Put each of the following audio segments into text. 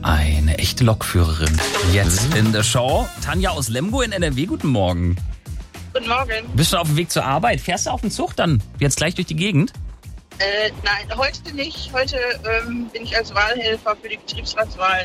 Eine echte Lokführerin. Jetzt in der Show. Tanja aus Lemgo in NRW, guten Morgen. Guten Morgen. Bist du auf dem Weg zur Arbeit? Fährst du auf dem Zug dann jetzt gleich durch die Gegend? Nein, heute nicht. Heute bin ich als Wahlhelfer für die Betriebsratswahlen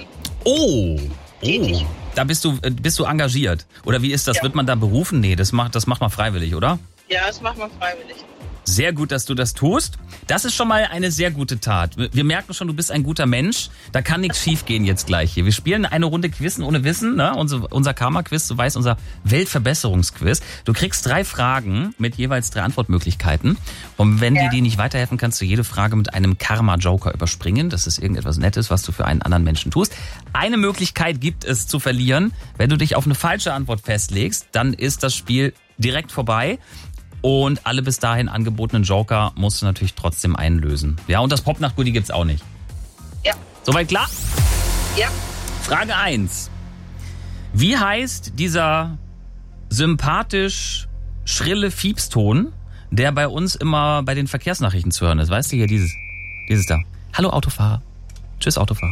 tätig. Da bist du engagiert? Oder wie ist das? Ja. Wird man da berufen? Nee, das macht man freiwillig, oder? Ja, das macht man freiwillig. Sehr gut, dass du das tust. Das ist schon mal eine sehr gute Tat. Wir merken schon, du bist ein guter Mensch. Da kann nichts schiefgehen jetzt gleich hier. Wir spielen eine Runde Quizzen ohne Wissen, ne? Unser Karma-Quiz, du weißt, unser Weltverbesserungsquiz. Du kriegst 3 Fragen mit jeweils 3 Antwortmöglichkeiten. Und wenn dir die nicht weiterhelfen, kannst du jede Frage mit einem Karma-Joker überspringen. Das ist irgendetwas Nettes, was du für einen anderen Menschen tust. Eine Möglichkeit gibt es zu verlieren. Wenn du dich auf eine falsche Antwort festlegst, dann ist das Spiel direkt vorbei. Und alle bis dahin angebotenen Joker musst du natürlich trotzdem einlösen. Ja, und das Popnacht-Goodie gibt's auch nicht. Ja. Soweit klar? Ja. Frage 1. Wie heißt dieser sympathisch schrille Fiepston, der bei uns immer bei den Verkehrsnachrichten zu hören ist? Weißt du hier, dieses da. Hallo Autofahrer. Tschüss Autofahrer.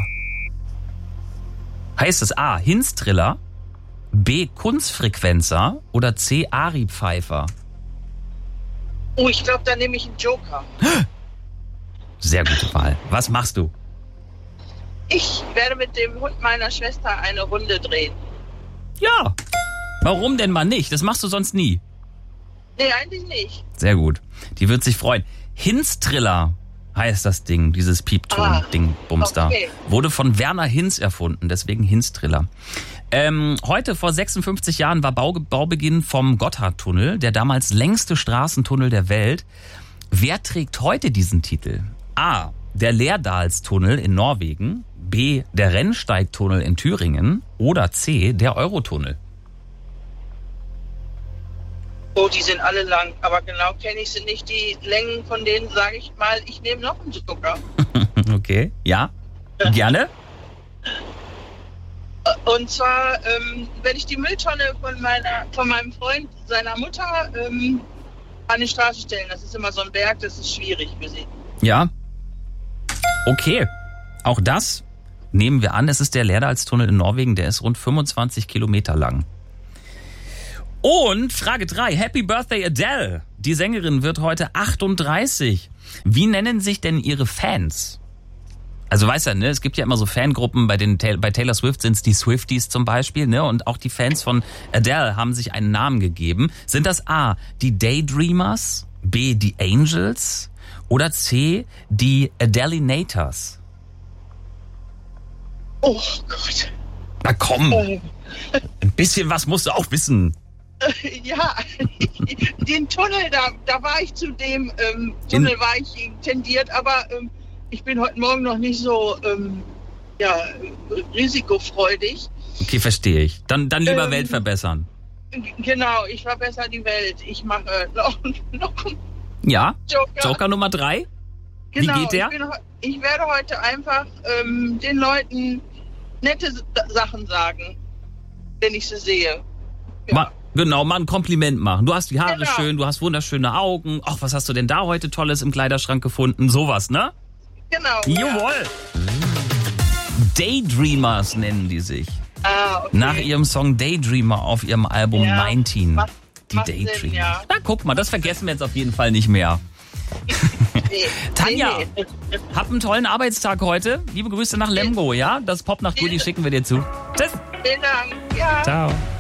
Heißt es A. Hinstriller, B. Kunstfrequenzer oder C. Ari-Pfeifer? Oh, ich glaube, da nehme ich einen Joker. Sehr gute Wahl. Was machst du? Ich werde mit dem Hund meiner Schwester eine Runde drehen. Ja. Warum denn mal nicht? Das machst du sonst nie. Nee, eigentlich nicht. Sehr gut. Die wird sich freuen. Hinstriller heißt das Ding, dieses Piepton-Ding, Bums da. Okay. Wurde von Werner Hinz erfunden, deswegen Hinstriller. Heute vor 56 Jahren war Baubeginn vom Gotthardtunnel, der damals längste Straßentunnel der Welt. Wer trägt heute diesen Titel? A. Der Lärdalstunnel in Norwegen, B. Der Rennsteigtunnel in Thüringen oder C. Der Eurotunnel? Oh, die sind alle lang, aber genau kenne ich sie nicht. Die Längen von denen, sage ich mal, ich nehme noch einen Joker. Okay, ja, gerne. Und zwar werde ich die Mülltonne von meinem Freund, seiner Mutter, an die Straße stellen. Das ist immer so ein Berg, das ist schwierig für sie. Ja. Okay. Auch das nehmen wir an. Es ist der Lärdalstunnel in Norwegen. Der ist rund 25 Kilometer lang. Und Frage 3. Happy Birthday Adele. Die Sängerin wird heute 38. Wie nennen sich denn ihre Fans? Also weißt du, ne, es gibt ja immer so Fangruppen, bei Taylor Swift sind es die Swifties zum Beispiel, ne, und auch die Fans von Adele haben sich einen Namen gegeben. Sind das A, die Daydreamers, B, die Angels oder C, die Adelinators? Oh Gott. Na komm, ein bisschen was musst du auch wissen. Ja, den Tunnel, da war ich zu dem Tunnel war ich tendiert, aber ich bin heute Morgen noch nicht so risikofreudig. Okay, verstehe ich. Dann lieber Welt verbessern. Genau, ich verbessere die Welt. Ich mache noch einen Ja, Joker. Joker Nummer 3. Genau, Wie geht der? Ich werde heute einfach den Leuten nette Sachen sagen, wenn ich sie sehe. Ja. Mal ein Kompliment machen. Du hast die Haare Genau. schön, du hast wunderschöne Augen. Ach, was hast du denn da heute Tolles im Kleiderschrank gefunden? Sowas, ne? Genau. Jawohl. Daydreamers nennen die sich. Ah, okay. Nach ihrem Song Daydreamer auf ihrem Album 19. Macht Die Sinn, Daydreamers. ja. Na, guck mal, das vergessen wir jetzt auf jeden Fall nicht mehr. Nee. Tanja, Nee. hab einen tollen Arbeitstag heute. Liebe Grüße nach Lemgo, ja? Das Popnacht-Goodie schicken wir dir zu. Tschüss. Vielen Dank. Ja. Ciao.